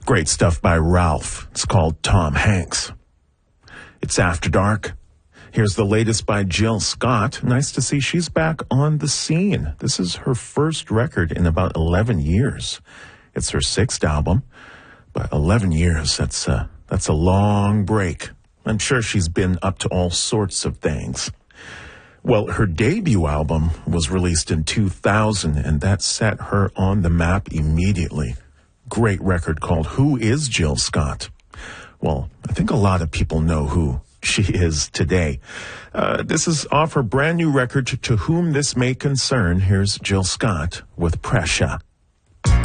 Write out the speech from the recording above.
Great stuff by Ralph. It's called Tom Hanks. It's After Dark. Here's the latest by Jill Scott. Nice to see she's back on the scene. This is her first record in about 11 years. It's her 6th album, but 11 years, that's a long break. I'm sure she's been up to all sorts of things. Well, her debut album was released in 2000, and that set her on the map immediately. Great record called Who is Jill Scott? Well, I think a lot of people know who she is today. This is off her brand new record, To Whom This May Concern. Here's Jill Scott with Pressure.